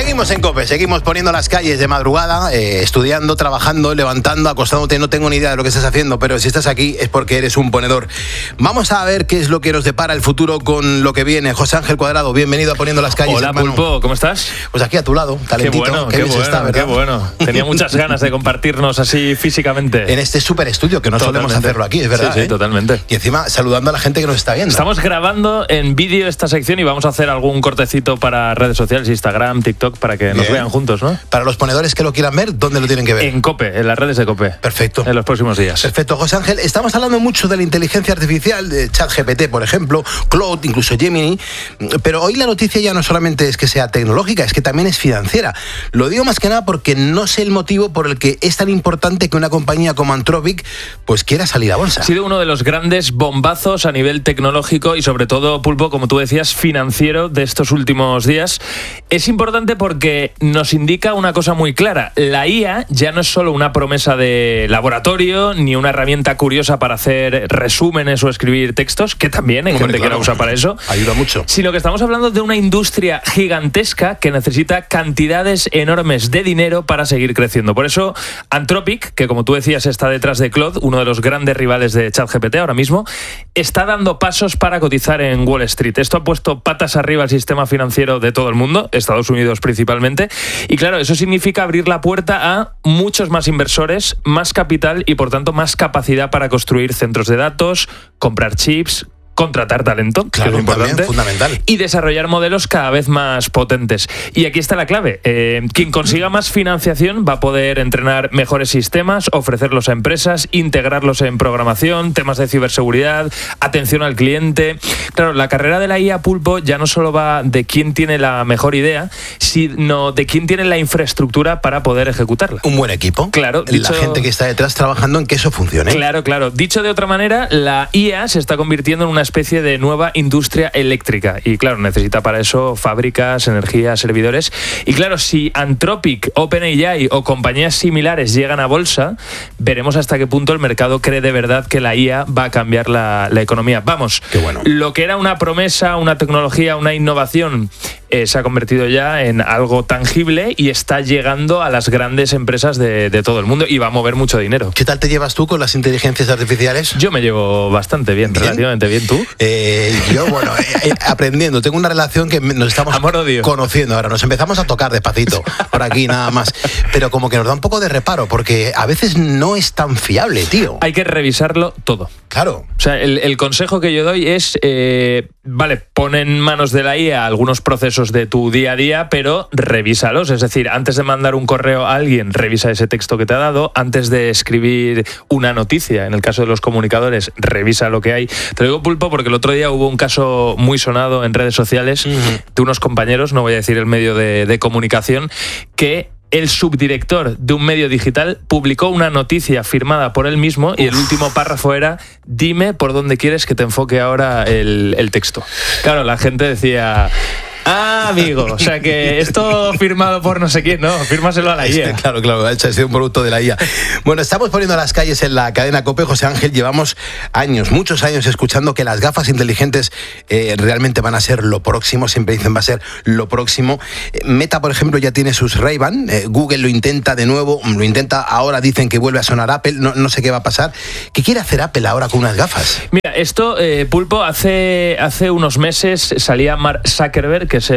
Seguimos en COPE, seguimos poniendo las calles de madrugada, estudiando, trabajando, levantando, acostándote. No tengo ni idea de lo que estás haciendo, pero si estás aquí es porque eres un ponedor. Vamos a ver qué es lo que nos depara el futuro con lo que viene. José Ángel Cuadrado, bienvenido a Poniendo las Calles. Hola, hermano. Pulpo, ¿cómo estás? Pues aquí a tu lado, talentito. Qué bueno. Tenía muchas ganas de compartirnos así físicamente. En este súper estudio, que no solemos hacerlo aquí, es verdad. Sí, totalmente. Y encima saludando a la gente que nos está viendo. Estamos grabando en vídeo esta sección y vamos a hacer algún cortecito para redes sociales, Instagram, TikTok, para que nos vean juntos, ¿no? Para los ponedores que lo quieran ver, ¿dónde lo tienen que ver? En COPE, en las redes de COPE. Perfecto. En los próximos días. Perfecto, José Ángel. Estamos hablando mucho de la inteligencia artificial, de ChatGPT, por ejemplo, Claude, incluso Gemini, pero hoy la noticia ya no solamente es que sea tecnológica, es que también es financiera. Lo digo más que nada porque no sé el motivo por el que es tan importante que una compañía como Anthropic pues quiera salir a bolsa. Ha sido uno de los grandes bombazos a nivel tecnológico y sobre todo, Pulpo, como tú decías, financiero de estos últimos días. Es importante porque nos indica una cosa muy clara. La IA ya no es solo una promesa de laboratorio ni una herramienta curiosa para hacer resúmenes o escribir textos, que también hay gente que la usa para eso. Ayuda mucho. Sino que estamos hablando de una industria gigantesca que necesita cantidades enormes de dinero para seguir creciendo. Por eso, Anthropic, que como tú decías está detrás de Claude, uno de los grandes rivales de ChatGPT ahora mismo, está dando pasos para cotizar en Wall Street. Esto ha puesto patas arriba al sistema financiero de todo el mundo, Estados Unidos principalmente, y claro, eso significa abrir la puerta a muchos más inversores, más capital y por tanto más capacidad para construir centros de datos, comprar chips, contratar talento, claro, que es importante, fundamental, y desarrollar modelos cada vez más potentes. Y aquí está la clave. Quien consiga más financiación va a poder entrenar mejores sistemas, ofrecerlos a empresas, integrarlos en programación, temas de ciberseguridad, atención al cliente. Claro, la carrera de la IA, Pulpo, ya no solo va de quién tiene la mejor idea, sino de quién tiene la infraestructura para poder ejecutarla. Un buen equipo. Claro. La gente que está detrás trabajando en que eso funcione. Claro. Dicho de otra manera, la IA se está convirtiendo en una especie de nueva industria eléctrica y claro, necesita para eso fábricas, energía, servidores y claro, si Anthropic, OpenAI o compañías similares llegan a bolsa, veremos hasta qué punto el mercado cree de verdad que la IA va a cambiar la economía. Vamos, qué bueno. Lo que era una promesa, una tecnología, una innovación se ha convertido ya en algo tangible y está llegando a las grandes empresas de todo el mundo y va a mover mucho dinero. ¿Qué tal te llevas tú con las inteligencias artificiales? Yo me llevo bastante bien, relativamente bien. ¿Tú? Yo, bueno, aprendiendo. Tengo una relación que nos estamos conociendo ahora. Nos empezamos a tocar despacito, por aquí nada más. Pero como que nos da un poco de reparo, porque a veces no es tan fiable, tío. Hay que revisarlo todo. Claro. O sea, el consejo que yo doy es, vale, pon en manos de la IA algunos procesos de tu día a día, pero revísalos. Es decir, antes de mandar un correo a alguien, revisa ese texto que te ha dado. Antes de escribir una noticia, en el caso de los comunicadores, revisa lo que hay. Te lo digo, Pulpo, porque el otro día hubo un caso muy sonado en redes sociales de unos compañeros, no voy a decir el medio de comunicación, que el subdirector de un medio digital publicó una noticia firmada por él mismo y el último párrafo era: dime por dónde quieres que te enfoque ahora el texto. Claro, la gente decía: ah, amigo, o sea que esto firmado por no sé quién, no, fírmaselo a la IA. Claro, ha sido un producto de la IA. Bueno, estamos poniendo las calles en la cadena COPE, José Ángel. Llevamos muchos años escuchando que las gafas inteligentes realmente van a ser lo próximo, siempre dicen va a ser lo próximo. Meta, por ejemplo, ya tiene sus Ray-Ban, Google lo intenta de nuevo, ahora dicen que vuelve a sonar Apple, no sé qué va a pasar. ¿Qué quiere hacer Apple ahora con unas gafas? Mira, esto, Pulpo, hace unos meses salía Mark Zuckerberg, que es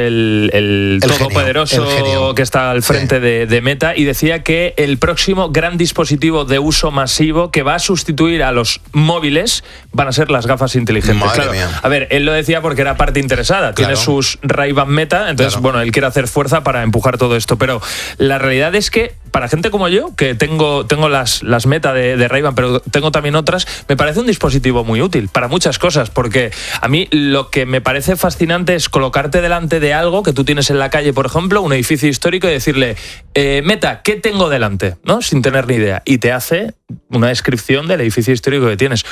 el todopoderoso que está al frente de Meta, y decía que el próximo gran dispositivo de uso masivo que va a sustituir a los móviles van a ser las gafas inteligentes. Madre mía. A ver, él lo decía porque era parte interesada. Tiene sus Ray-Ban Meta, entonces, bueno, él quiere hacer fuerza para empujar todo esto. Pero la realidad es que para gente como yo, que tengo las Meta de Ray-Ban, pero tengo también otras, me parece un dispositivo muy útil para muchas cosas, porque a mí lo que me parece fascinante es colocarte delante de algo que tú tienes en la calle, por ejemplo, un edificio histórico, y decirle: Meta, ¿qué tengo delante? ¿No? Sin tener ni idea. Y te hace una descripción del edificio histórico que tienes.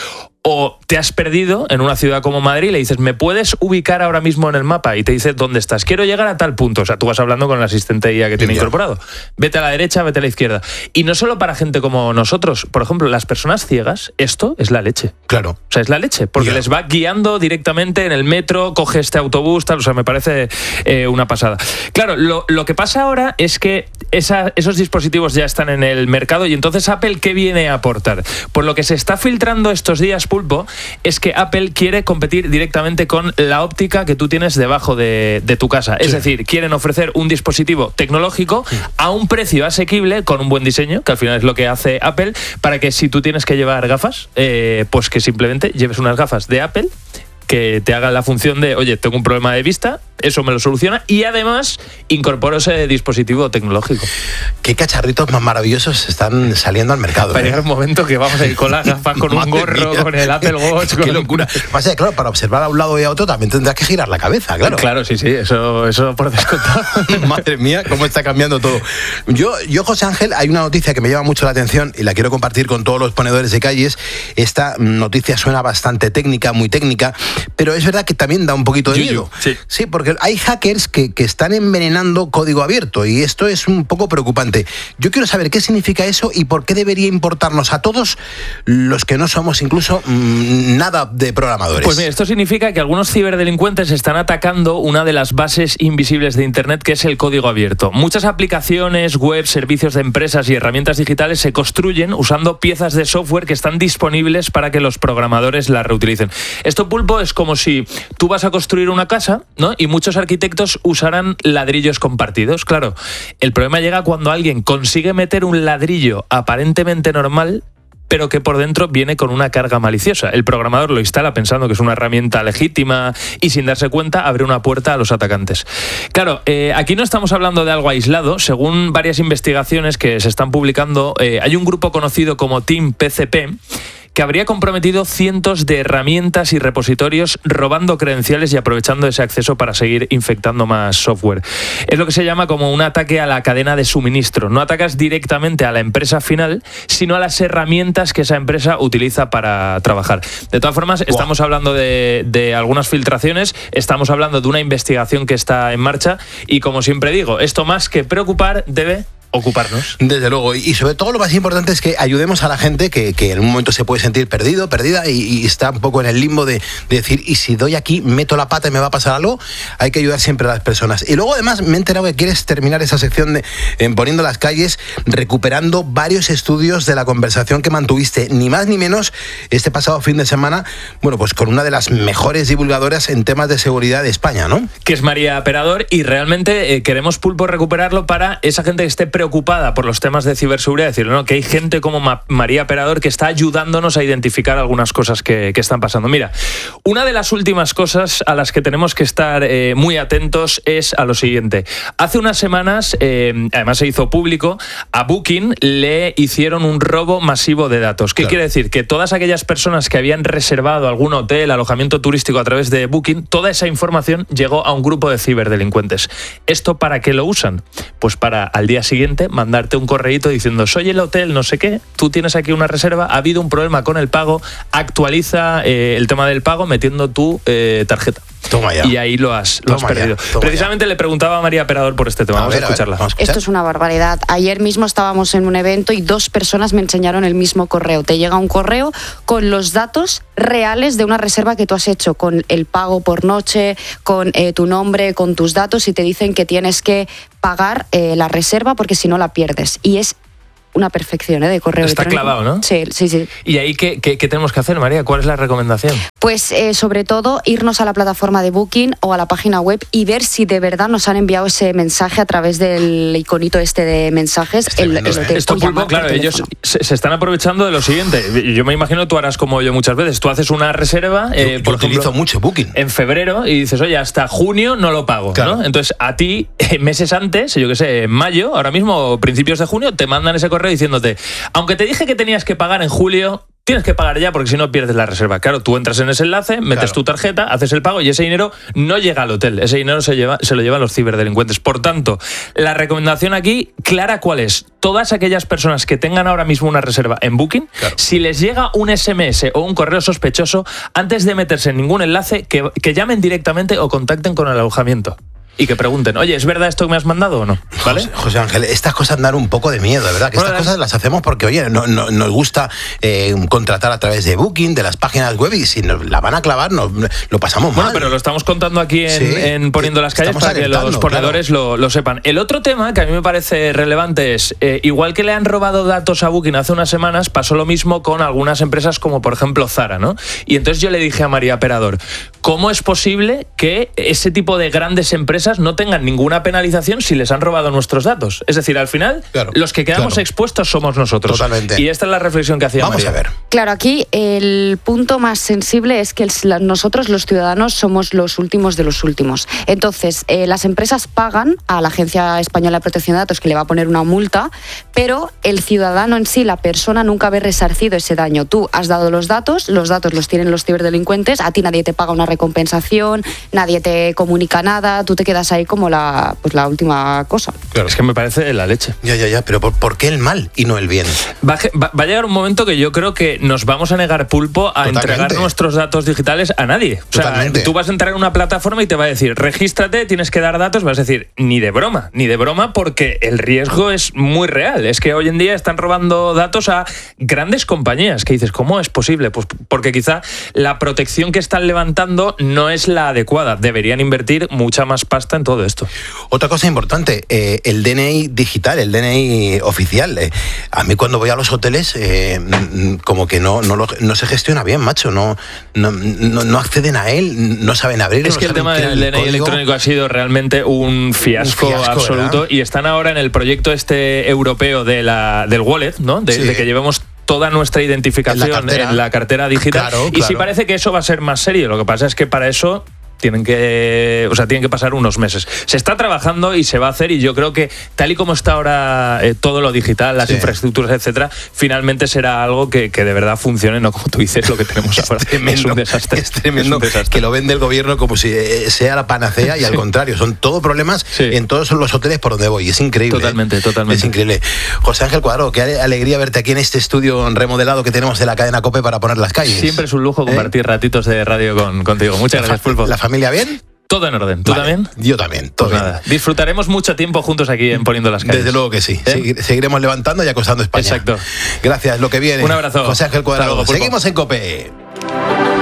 O te has perdido en una ciudad como Madrid y le dices, ¿me puedes ubicar ahora mismo en el mapa? Y te dice, ¿dónde estás? Quiero llegar a tal punto. O sea, tú vas hablando con el asistente IA que tiene incorporado. Vete a la derecha, vete a la izquierda. Y no solo para gente como nosotros. Por ejemplo, las personas ciegas, esto es la leche. Claro. O sea, es la leche, porque les va guiando directamente en el metro, coge este autobús, tal. O sea, me parece una pasada. Claro, lo que pasa ahora es que esos dispositivos ya están en el mercado y entonces Apple, ¿qué viene a aportar? Por lo que se está filtrando estos días, Pulpo, es que Apple quiere competir directamente con la óptica que tú tienes debajo de tu casa. Es decir, quieren ofrecer un dispositivo tecnológico a un precio asequible, con un buen diseño, que al final es lo que hace Apple, para que si tú tienes que llevar gafas, pues que simplemente lleves unas gafas de Apple que te hagan la función de, oye, tengo un problema de vista, eso me lo soluciona, y además incorporo ese dispositivo tecnológico. Qué cacharritos más maravillosos están saliendo al mercado. Va a llegar un momento que vamos a ir con las gafas, con un gorro, con el Apple Watch. Qué locura. Pasa que, claro, para observar a un lado y a otro también tendrás que girar la cabeza, claro. Claro, sí, eso por descontado. Madre mía, cómo está cambiando todo. Yo, José Ángel, hay una noticia que me llama mucho la atención y la quiero compartir con todos los ponedores de calles. Esta noticia suena bastante técnica, muy técnica, pero es verdad que también da un poquito de miedo. Sí, porque hay hackers que están envenenando código abierto y esto es un poco preocupante. Yo quiero saber qué significa eso y por qué debería importarnos a todos los que no somos incluso nada de programadores. Pues mira, esto significa que algunos ciberdelincuentes están atacando una de las bases invisibles de Internet, que es el código abierto. Muchas aplicaciones, web, servicios de empresas y herramientas digitales se construyen usando piezas de software que están disponibles para que los programadores las reutilicen. Esto, Pulpo, es como si tú vas a construir una casa, ¿no? Y muchos arquitectos usarán ladrillos compartidos. Claro, el problema llega cuando alguien consigue meter un ladrillo aparentemente normal, pero que por dentro viene con una carga maliciosa. El programador lo instala pensando que es una herramienta legítima y sin darse cuenta abre una puerta a los atacantes. Claro, aquí no estamos hablando de algo aislado. Según varias investigaciones que se están publicando, hay un grupo conocido como Team PCP que habría comprometido cientos de herramientas y repositorios robando credenciales y aprovechando ese acceso para seguir infectando más software. Es lo que se llama como un ataque a la cadena de suministro. No atacas directamente a la empresa final, sino a las herramientas que esa empresa utiliza para trabajar. De todas formas, estamos hablando de algunas filtraciones, estamos hablando de una investigación que está en marcha y, como siempre digo, esto más que preocupar debe ocuparnos. Desde luego, y sobre todo lo más importante es que ayudemos a la gente que en un momento se puede sentir perdido, perdida y está un poco en el limbo de decir, y si doy aquí, meto la pata y me va a pasar algo. Hay que ayudar siempre a las personas. Y luego además me he enterado que quieres terminar esa sección en Poniendo las Calles recuperando varios estudios de la conversación que mantuviste, ni más ni menos, este pasado fin de semana, bueno, pues con una de las mejores divulgadoras en temas de seguridad de España, ¿no? Que es María Perador, y realmente queremos, Pulpo, recuperarlo para esa gente que esté preocupada por los temas de ciberseguridad, decirlo, ¿no? Que hay gente como María Perador que está ayudándonos a identificar algunas cosas que están pasando. Mira, una de las últimas cosas a las que tenemos que estar muy atentos es a lo siguiente. Hace unas semanas, además se hizo público, a Booking le hicieron un robo masivo de datos. ¿Qué quiere decir? Que todas aquellas personas que habían reservado algún hotel, alojamiento turístico a través de Booking, toda esa información llegó a un grupo de ciberdelincuentes. ¿Esto para qué lo usan? Pues para al día siguiente mandarte un correíto diciendo, soy el hotel no sé qué, tú tienes aquí una reserva, ha habido un problema con el pago, actualiza el tema del pago metiendo tu tarjeta. Toma ya. Y ahí lo has perdido. Precisamente le preguntaba a María Perador por este tema. Vamos a escucharla. Esto es una barbaridad. Ayer mismo estábamos en un evento y 2 personas me enseñaron el mismo correo. Te llega un correo con los datos reales de una reserva que tú has hecho, con el pago por noche, con tu nombre, con tus datos, y te dicen que tienes que pagar la reserva porque si no la pierdes. Y es una perfección de correo electrónico. Está clavado, ¿no? Sí. ¿Y ahí qué tenemos que hacer, María? ¿Cuál es la recomendación? Pues sobre todo irnos a la plataforma de Booking o a la página web y ver si de verdad nos han enviado ese mensaje a través del iconito este de mensajes. El hotel. Esto, Pulpo, claro, ellos se están aprovechando de lo siguiente. Yo me imagino, tú harás como yo muchas veces. Tú haces una reserva, yo utilizo mucho Booking. En febrero, y dices, oye, hasta junio no lo pago, claro, ¿no? Entonces, a ti, meses antes, yo qué sé, en mayo, ahora mismo, principios de junio, te mandan ese correo diciéndote, aunque te dije que tenías que pagar en julio, tienes que pagar ya porque si no pierdes la reserva. Claro, tú entras en ese enlace, metes tu tarjeta, haces el pago y ese dinero no llega al hotel. Ese dinero se lo llevan los ciberdelincuentes. Por tanto, la recomendación aquí, clara, ¿cuál es? Todas aquellas personas que tengan ahora mismo una reserva en Booking, si les llega un SMS o un correo sospechoso, antes de meterse en ningún enlace, que llamen directamente o contacten con el alojamiento. Y que pregunten, oye, ¿es verdad esto que me has mandado o no? ¿Vale? José Ángel, estas cosas dan un poco de miedo, de verdad. Que estas cosas las hacemos porque, oye, nos gusta contratar a través de Booking, de las páginas web, y si nos la van a clavar, lo pasamos mal. Bueno, pero lo estamos contando aquí en Poniendo las Calles para que los ponedores lo sepan. El otro tema que a mí me parece relevante es, igual que le han robado datos a Booking hace unas semanas, pasó lo mismo con algunas empresas como, por ejemplo, Zara, ¿no? Y entonces yo le dije a María Perador, ¿cómo es posible que ese tipo de grandes empresas no tengan ninguna penalización si les han robado nuestros datos? Es decir, al final, los que quedamos expuestos somos nosotros. Totalmente. Y esta es la reflexión que hacía Vamos María. a ver. Claro, aquí el punto más sensible es que nosotros, los ciudadanos, somos los últimos de los últimos. Entonces, las empresas pagan a la Agencia Española de Protección de Datos, que le va a poner una multa, pero el ciudadano en sí, la persona, nunca ve resarcido ese daño. Tú has dado los datos los tienen los ciberdelincuentes, a ti nadie te paga una recompensación, nadie te comunica nada, tú te quedas ahí como la última cosa. Claro. Es que me parece la leche. Ya, pero ¿por qué el mal y no el bien? Va a llegar un momento que yo creo que nos vamos a negar, Pulpo, a entregar nuestros datos digitales a nadie. O sea, tú vas a entrar en una plataforma y te va a decir, regístrate, tienes que dar datos, vas a decir, ni de broma, porque el riesgo es muy real. Es que hoy en día están robando datos a grandes compañías, que dices, ¿cómo es posible? Pues porque quizá la protección que están levantando no es la adecuada. Deberían invertir mucha más pasta en todo esto. Otra cosa importante, el DNI digital, el DNI oficial. A mí cuando voy a los hoteles, como que no se gestiona bien, macho. No acceden a él, no saben abrirlo. Es que el tema del DNI electrónico ha sido realmente un fiasco absoluto, ¿verdad? Y están ahora en el proyecto europeo del wallet, ¿no? De que llevemos toda nuestra identificación en la cartera digital. Claro. Y sí parece que eso va a ser más serio. Lo que pasa es que para eso tienen que pasar unos meses. Se está trabajando y se va a hacer, y yo creo que tal y como está ahora todo lo digital, las infraestructuras, etcétera, finalmente será algo que de verdad funcione, no como tú dices lo que tenemos ahora. Es un desastre. Es tremendo que lo vende el gobierno como si sea la panacea, y al contrario, son todo problemas en todos los hoteles por donde voy. Es increíble. Totalmente. Es increíble. José Ángel Cuadrado, qué alegría verte aquí en este estudio remodelado que tenemos de la cadena COPE para poner las calles. Siempre es un lujo compartir ratitos de radio contigo. Muchas gracias, Pulpo. ¿Familia bien? Todo en orden. ¿Tú también? Yo también. Todo pues bien. Nada. Disfrutaremos mucho tiempo juntos aquí en Poniendo las Calles. Desde luego que sí. Seguiremos levantando y acostando España. Exacto. Gracias. Lo que viene. Un abrazo. José Ángel Cuadrado. Luego, seguimos en COPE.